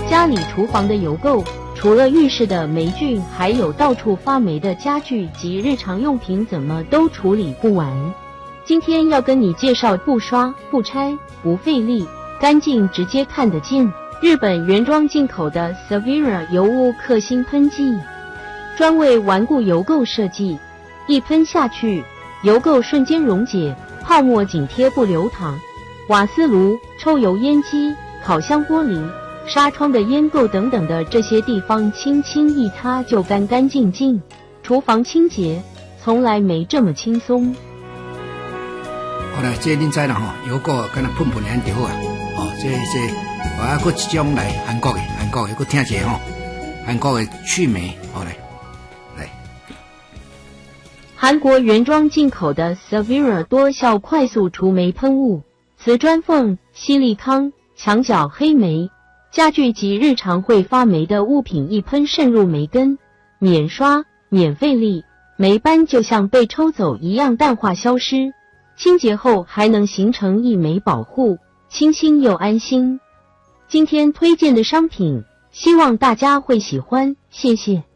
家里厨房的油垢，除了浴室的霉菌，还有到处发霉的家具及日常用品，怎么都处理不完。今天要跟你介绍不刷、不拆、不费力、干净直接看得见，日本原装进口的 Savira 油污克星喷剂，专为顽固油垢设计，一喷下去，油垢瞬间溶解，泡沫紧贴不流淌。瓦斯炉、抽油烟机、烤箱玻璃、纱窗的烟垢等等的这些地方，轻轻一擦就干干净净。厨房清洁从来没这么轻松。 好啦，这恁知啦吼，油垢敢若喷喷安就好啊。哦，这我还搁一种来韩国的，搁听一下吼，韩国的去霉，好来。 韩国原装进口的 Savira 多效快速除霉喷雾，瓷砖缝、矽利康、墙角黑霉。家具及日常会发霉的物品一喷渗入霉根，免刷、免费力，霉斑就像被抽走一样淡化消失。清洁后还能形成一枚保护，清新又安心。今天推荐的商品，希望大家会喜欢，谢谢。